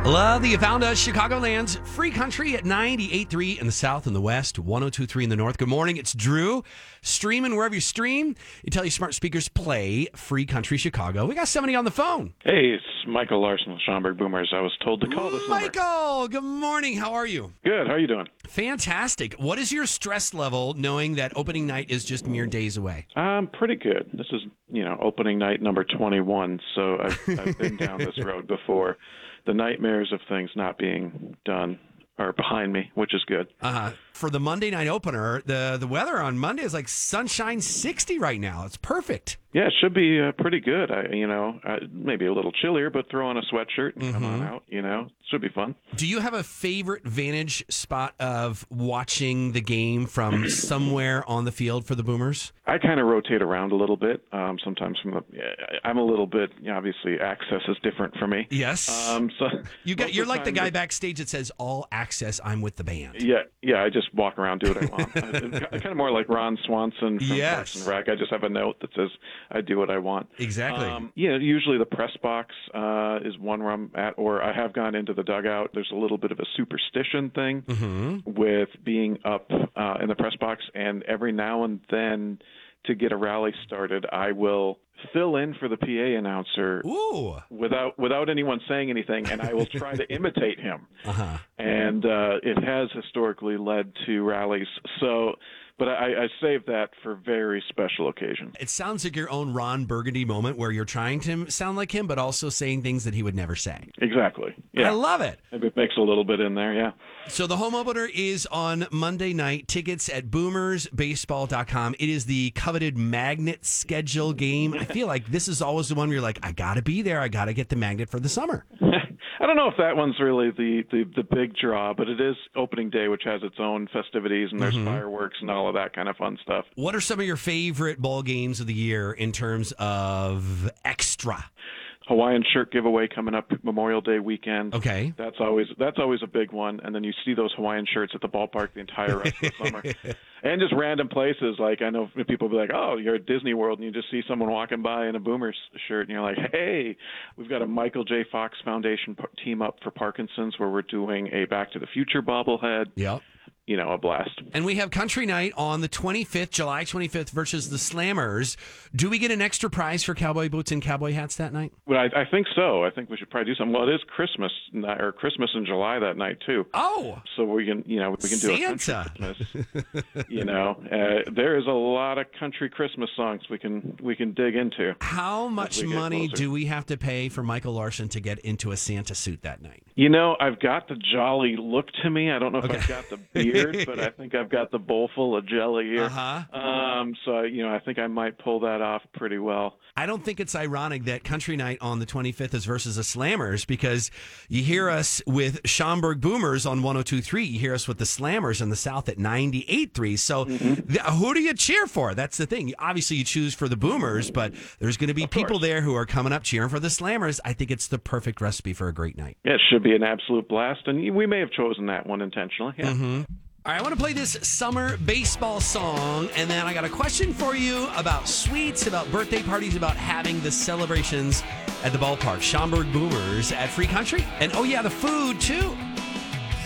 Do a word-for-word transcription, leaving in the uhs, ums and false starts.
Love that you found us. Chicagoland's free country at ninety-eight point three in the south and the west, one oh two point three in the north. Good morning. It's Drew. Streaming wherever you stream. You tell your smart speakers, play Free Country Chicago. We got somebody on the phone. Hey, it's Michael Larson with Schaumburg Boomers. I was told to call this number. Michael, good morning. How are you? Good. How are you doing? Fantastic. What is your stress level knowing that opening night is just mere days away? Um, pretty good. This is, you know, opening night number twenty-one, so I've, I've been down this road before. The nightmares of things not being done are behind me, which is good. Uh, for the Monday night opener, the, the weather on Monday is like sunshine sixty right now. It's perfect. Yeah, it should be uh, pretty good. I, you know, uh, maybe a little chillier, but throw on a sweatshirt and mm-hmm. come on out. You know, should be fun. Do you have a favorite vantage spot of watching the game from somewhere on the field for the Boomers? I kind of rotate around a little bit. Um, sometimes from the, I'm a little bit. You know, obviously, access is different for me. Yes. Um, so you got. You're like the guy backstage that says all access. I'm with the band. Yeah, yeah. I just walk around, do what I want. I, kind of more like Ron Swanson from yes. Parks and Rec. I just have a note that says I do what I want. Exactly. Um, yeah, usually the press box uh, is one where I'm at, or I have gone into the dugout. There's a little bit of a superstition thing mm-hmm. with being up uh, in the press box, and every now and then to get a rally started, I will fill in for the P A announcer Ooh. without without anyone saying anything, and I will try to imitate him. Uh-huh. And uh, it has historically led to rallies. So, but I, I saved that for very special occasions. It sounds like your own Ron Burgundy moment where you're trying to sound like him, but also saying things that he would never say. Exactly. Yeah. I love it. Maybe it makes a little bit in there, yeah. So the home opener is on Monday night. Tickets at boomers baseball dot com. It is the coveted magnet schedule game. I feel like this is always the one where you're like, I got to be there. I got to get the magnet for the summer. I don't know if that one's really the, the, the big draw, but it is opening day, which has its own festivities, and there's mm-hmm. fireworks and all of that kind of fun stuff. What are some of your favorite ball games of the year in terms of extra? Hawaiian shirt giveaway coming up Memorial Day weekend. Okay. That's always that's always a big one. And then you see those Hawaiian shirts at the ballpark the entire rest of the summer. And just random places. Like I know people will be like, oh, you're at Disney World, and you just see someone walking by in a Boomers shirt, and you're like, hey, we've got a Michael J. Fox Foundation team up for Parkinson's where we're doing a Back to the Future bobblehead. Yep. You know, a blast. And we have Country Night on the twenty-fifth, July twenty-fifth versus the Slammers. Do we get an extra prize for cowboy boots and cowboy hats that night? Well, I, I think so. I think we should probably do something. Well, it is Christmas or Christmas in July that night too. Oh, so we can, you know, we can do Santa. a country Christmas. You know, uh, there is a lot of country Christmas songs we can we can dig into. How much money do we have to pay for Michael Larson to get into a Santa suit that night? You know, I've got the jolly look to me. I don't know if okay. I've got the beard, but I think I've got the bowl full of jelly here. Uh-huh. Um, so, you know, I think I might pull that off pretty well. I don't think it's ironic that Country Night on the twenty-fifth is versus the Slammers, because you hear us with Schaumburg Boomers on one oh two point three. You hear us with the Slammers in the South at ninety-eight point three. So mm-hmm. th- who do you cheer for? That's the thing. Obviously, you choose for the Boomers, but there's going to be of people course. there who are coming up cheering for the Slammers. I think it's the perfect recipe for a great night. Yeah, it should be an absolute blast, and we may have chosen that one intentionally. Yeah. Mm-hmm. All right, I want to play this summer baseball song, and then I got a question for you about sweets, about birthday parties, about having the celebrations at the ballpark. Schaumburg Boomers at Free Country. And, oh, yeah, the food, too.